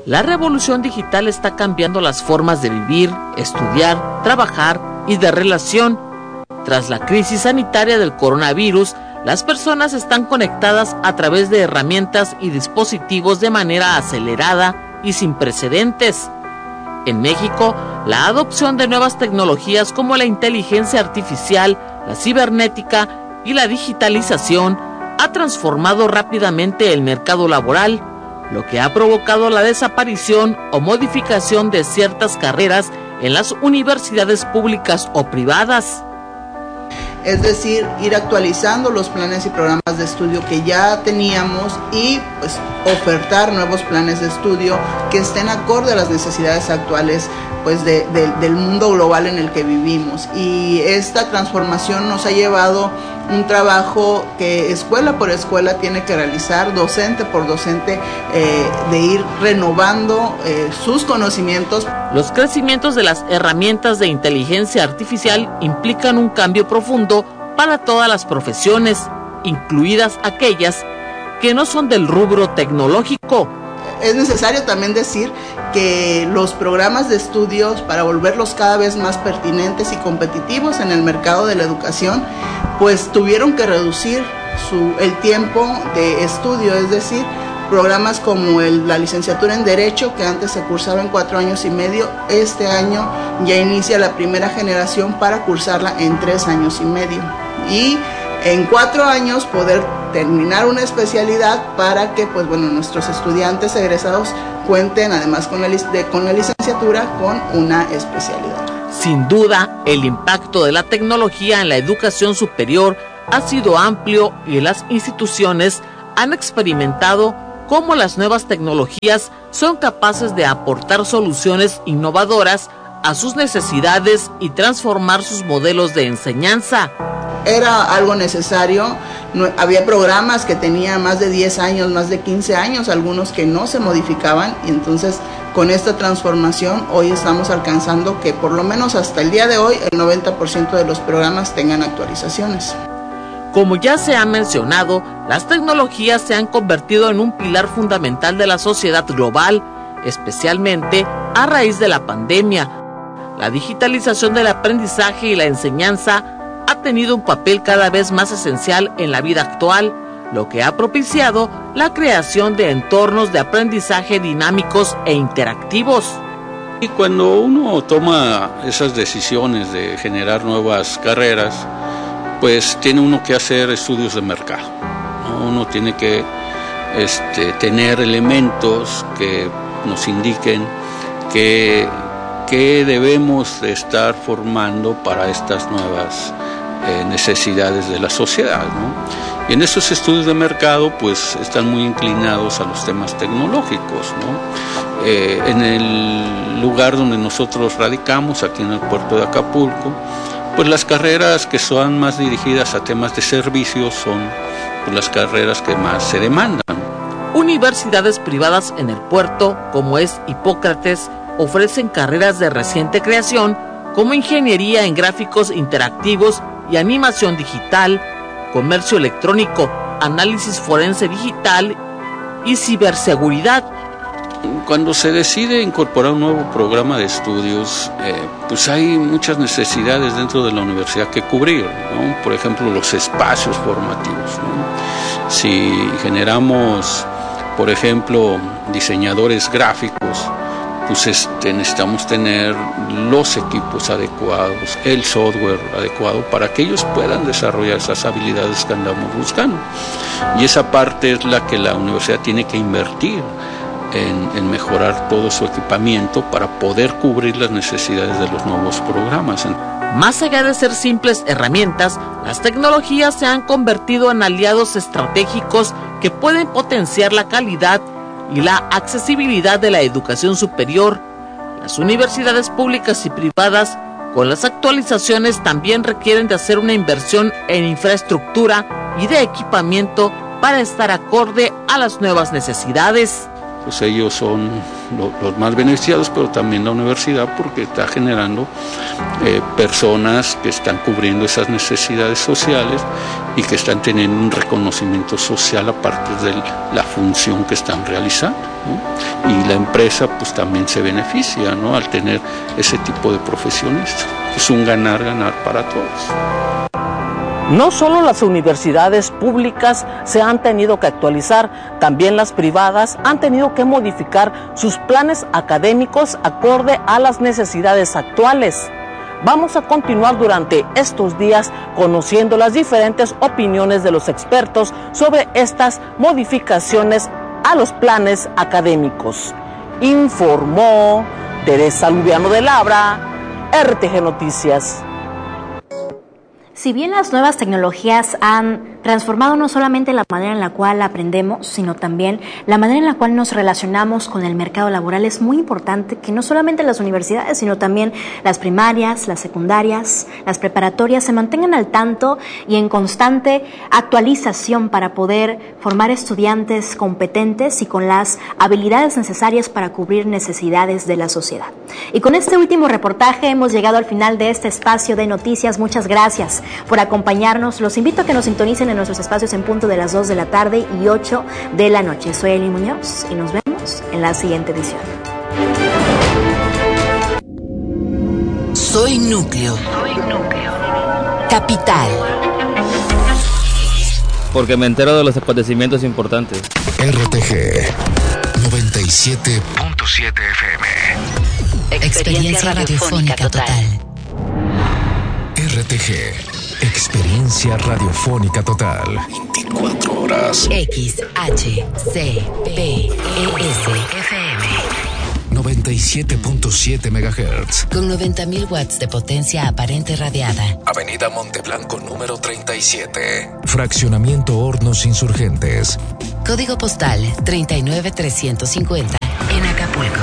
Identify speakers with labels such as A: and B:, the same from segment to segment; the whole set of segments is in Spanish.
A: La revolución digital está cambiando las formas de vivir, estudiar, trabajar y de relación. Tras la crisis sanitaria del coronavirus, las personas están conectadas a través de herramientas y dispositivos de manera acelerada y sin precedentes. En México, la adopción de nuevas tecnologías como la inteligencia artificial, la cibernética y la digitalización ha transformado rápidamente el mercado laboral, lo que ha provocado la desaparición o modificación de ciertas carreras en las universidades públicas o privadas.
B: Es decir, ir actualizando los planes y programas de estudio que ya teníamos y pues ofertar nuevos planes de estudio que estén acorde a las necesidades actuales pues del mundo global en el que vivimos. Y esta transformación nos ha llevado un trabajo que escuela por escuela tiene que realizar, docente por docente, de ir renovando sus conocimientos.
A: Los crecimientos de las herramientas de inteligencia artificial implican un cambio profundo para todas las profesiones, incluidas aquellas que no son del rubro tecnológico.
B: Es necesario también decir que los programas de estudios, para volverlos cada vez más pertinentes y competitivos en el mercado de la educación, pues tuvieron que reducir el tiempo de estudio, es decir, programas como la licenciatura en Derecho, que antes se cursaba en 4 años y medio, este año ya inicia la primera generación para cursarla en 3 años y medio. Y en 4 años poder terminar una especialidad para que pues bueno, nuestros estudiantes egresados cuenten además con la licenciatura con una especialidad.
A: Sin duda, el impacto de la tecnología en la educación superior ha sido amplio y las instituciones han experimentado cómo las nuevas tecnologías son capaces de aportar soluciones innovadoras a sus necesidades y transformar sus modelos de enseñanza.
B: Era algo necesario, había programas que tenían más de 10 años, más de 15 años, algunos que no se modificaban, y entonces con esta transformación hoy estamos alcanzando que por lo menos hasta el día de hoy el 90% de los programas tengan actualizaciones.
A: Como ya se ha mencionado, las tecnologías se han convertido en un pilar fundamental de la sociedad global, especialmente a raíz de la pandemia. La digitalización del aprendizaje y la enseñanza ha tenido un papel cada vez más esencial en la vida actual, lo que ha propiciado la creación de entornos de aprendizaje dinámicos e interactivos.
C: Y cuando uno toma esas decisiones de generar nuevas carreras, pues tiene uno que hacer estudios de mercado, ¿no? Uno tiene que tener elementos que nos indiquen que debemos de estar formando para estas nuevas necesidades de la sociedad, ¿no? Y en esos estudios de mercado pues están muy inclinados a los temas tecnológicos, ¿no? En el lugar donde nosotros radicamos, aquí en el puerto de Acapulco, pues las carreras que son más dirigidas a temas de servicios son pues las carreras que más se demandan.
A: Universidades privadas en el puerto, como es Hipócrates, ofrecen carreras de reciente creación como ingeniería en gráficos interactivos y animación digital, comercio electrónico, análisis forense digital y ciberseguridad.
C: Cuando se decide incorporar un nuevo programa de estudios, pues hay muchas necesidades dentro de la universidad que cubrir, ¿no? Por ejemplo, los espacios formativos, ¿no? Si generamos, por ejemplo, diseñadores gráficos, pues necesitamos tener los equipos adecuados, el software adecuado para que ellos puedan desarrollar esas habilidades que andamos buscando. Y esa parte es la que la universidad tiene que invertir en mejorar todo su equipamiento para poder cubrir las necesidades de los nuevos programas.
A: Más allá de ser simples herramientas, las tecnologías se han convertido en aliados estratégicos que pueden potenciar la calidad y la accesibilidad de la educación superior. Las universidades públicas y privadas, con las actualizaciones, también requieren de hacer una inversión en infraestructura y de equipamiento para estar acorde a las nuevas necesidades.
C: pues ellos son los más beneficiados, pero también la universidad, porque está generando personas que están cubriendo esas necesidades sociales y que están teniendo un reconocimiento social a partir de la función que están realizando, ¿no? Y la empresa pues también se beneficia, ¿no?, al tener ese tipo de profesionistas. Es un ganar-ganar para todos.
A: No solo las universidades públicas se han tenido que actualizar, también las privadas han tenido que modificar sus planes académicos acorde a las necesidades actuales. Vamos a continuar durante estos días conociendo las diferentes opiniones de los expertos sobre estas modificaciones a los planes académicos. Informó Teresa Lubiano de Labra, RTG Noticias.
D: Si bien las nuevas tecnologías han transformado no solamente la manera en la cual aprendemos, sino también la manera en la cual nos relacionamos con el mercado laboral, es muy importante que no solamente las universidades, sino también las primarias, las secundarias, las preparatorias se mantengan al tanto y en constante actualización para poder formar estudiantes competentes y con las habilidades necesarias para cubrir necesidades de la sociedad. Y con este último reportaje hemos llegado al final de este espacio de noticias. Muchas gracias por acompañarnos. Los invito a que nos sintonicen en nuestros espacios en punto de las 2 de la tarde y 8 de la noche. Soy Eli Muñoz y nos vemos en la siguiente edición.
E: Soy Núcleo. Capital.
F: Porque me entero de los acontecimientos importantes.
G: RTG 97.7 FM.
E: Experiencia radiofónica total.
G: RTG, experiencia radiofónica total. 24 horas.
E: XHCPES FM.
G: 97.7 MHz.
E: Con 90.000 watts de potencia aparente radiada.
G: Avenida Monteblanco número 37. Fraccionamiento Hornos Insurgentes.
E: Código postal 39350. En Acapulco.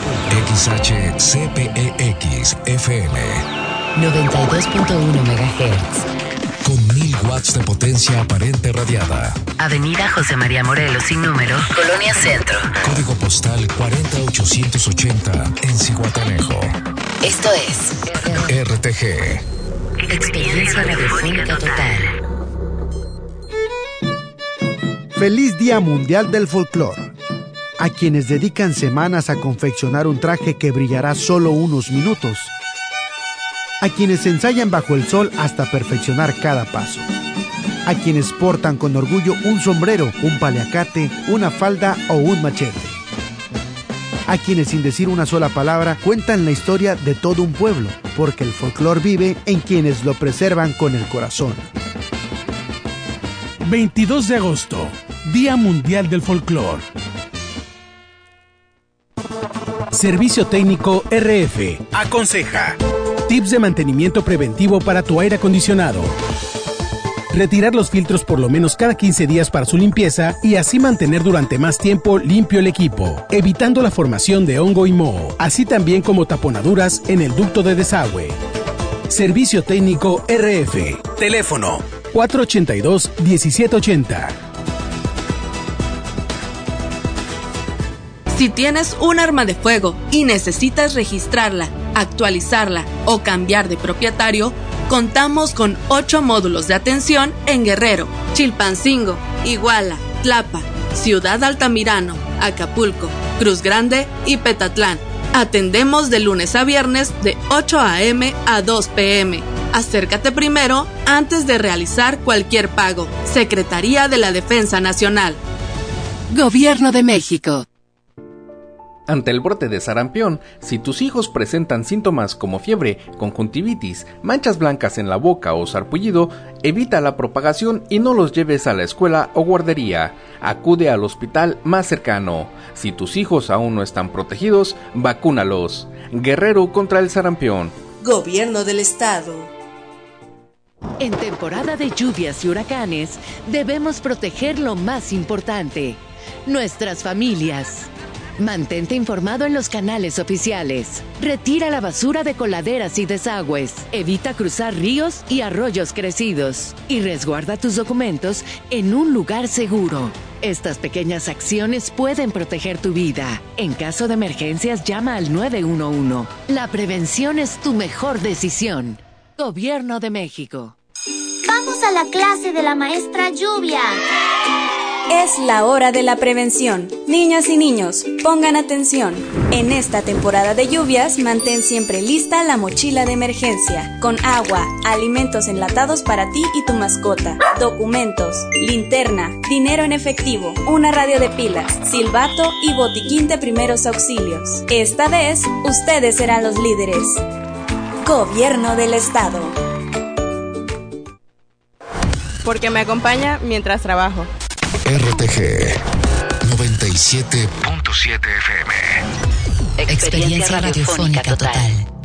G: XHCPEX FM.
E: 92.1 MHz.
G: Con 1000 watts de potencia aparente radiada.
E: Avenida José María Morelos sin número, Colonia Centro.
G: Código postal 40880 en Zihuatanejo.
E: Esto es
G: RTG.
E: Experiencia radiofónica total.
H: Feliz Día Mundial del Folclor. A quienes dedican semanas a confeccionar un traje que brillará solo unos minutos. A quienes ensayan bajo el sol hasta perfeccionar cada paso. A quienes portan con orgullo un sombrero, un paliacate, una falda o un machete. A quienes sin decir una sola palabra cuentan la historia de todo un pueblo, porque el folclor vive en quienes lo preservan con el corazón.
I: 22 de agosto, Día Mundial del Folclor. Servicio Técnico RF aconseja: tips de mantenimiento preventivo para tu aire acondicionado. Retirar los filtros por lo menos cada 15 días para su limpieza y así mantener durante más tiempo limpio el equipo, evitando la formación de hongo y moho, así también como taponaduras en el ducto de desagüe. Servicio Técnico RF. Teléfono 482-1780.
J: Si tienes un arma de fuego y necesitas registrarla, actualizarla o cambiar de propietario, contamos con 8 módulos de atención en Guerrero, Chilpancingo, Iguala, Tlapa, Ciudad Altamirano, Acapulco, Cruz Grande y Petatlán. Atendemos de lunes a viernes de 8 a.m. a 2 p.m. Acércate primero antes de realizar cualquier pago. Secretaría de la Defensa Nacional.
E: Gobierno de México.
K: Ante el brote de sarampión, si tus hijos presentan síntomas como fiebre, conjuntivitis, manchas blancas en la boca o sarpullido, evita la propagación y no los lleves a la escuela o guardería. Acude al hospital más cercano. Si tus hijos aún no están protegidos, vacúnalos. Guerrero contra el sarampión.
J: Gobierno del Estado.
E: En temporada de lluvias y huracanes, debemos proteger lo más importante: nuestras familias. Mantente informado en los canales oficiales. Retira la basura de coladeras y desagües. Evita cruzar ríos y arroyos crecidos. Y resguarda tus documentos en un lugar seguro. Estas pequeñas acciones pueden proteger tu vida. En caso de emergencias, llama al 911. La prevención es tu mejor decisión. Gobierno de México.
L: Vamos a la clase de la maestra Lluvia.
M: Es la hora de la prevención. Niñas y niños, pongan atención. En esta temporada de lluvias, mantén siempre lista la mochila de emergencia, con agua, alimentos enlatados para ti y tu mascota, documentos, linterna, dinero en efectivo, una radio de pilas, silbato y botiquín de primeros auxilios. Esta vez, ustedes serán los líderes. Gobierno del Estado.
N: Porque me acompaña mientras trabajo.
G: RTG 97.7 FM.
O: Experiencia radiofónica total.